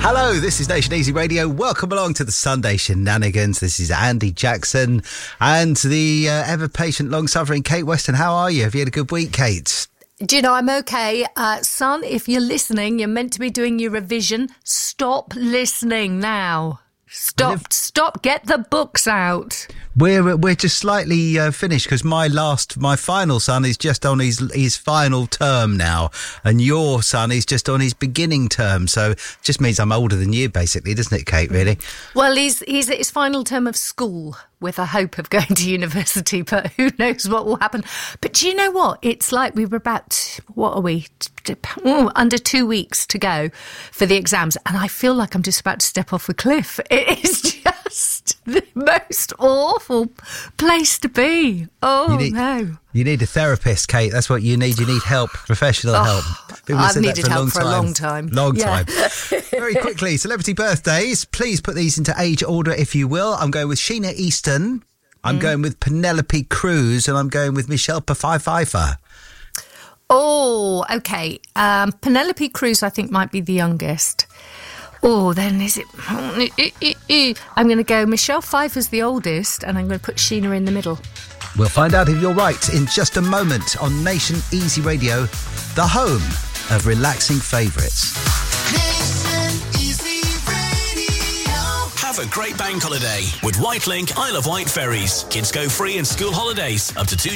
Hello, this is Nation Easy Radio. Welcome along to the Sunday Shenanigans. This is Andy Jackson and the ever-patient, long-suffering Kate Weston. How are you? Have you had a good week, Kate? Do you know, I'm okay. Son, if you're listening, you're meant to be doing your revision. Stop listening now. Stop, get the books out. We're just slightly finished because my final son is just on his final term now, and your son is just on his beginning term. So it just means I'm older than you, basically, doesn't it, Kate? Really? Well, he's at his final term of school with a hope of going to university, but who knows what will happen. But do you know what? It's like we were about, under 2 weeks to go for the exams, and I feel like I'm just about to step off a cliff. It is just the most awful place to be. No. You need a therapist, Kate. That's what you need. You need help, professional help. I've needed help for a long time. Long time. Very quickly, celebrity birthdays. Please put these into age order, if you will. I'm going with Sheena Easton. I'm going with Penelope Cruz. And I'm going with Michelle Pfeiffer. Oh, okay. Penelope Cruz, I think, might be the youngest. Oh, then is it... I'm going to go Michelle Pfeiffer's the oldest, and I'm going to put Sheena in the middle. We'll find out if you're right in just a moment on Nation Easy Radio, the home of relaxing favourites. Nation Easy Radio. Have a great bank holiday with Whitelink Isle of Wight ferries. Kids go free in school holidays up to 2